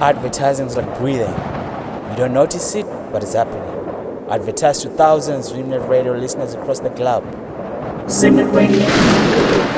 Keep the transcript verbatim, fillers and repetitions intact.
Advertising is like breathing. You don't notice it, but it's happening. Advertise to thousands of Zimnet Radio listeners across the globe. Zimnet Radio.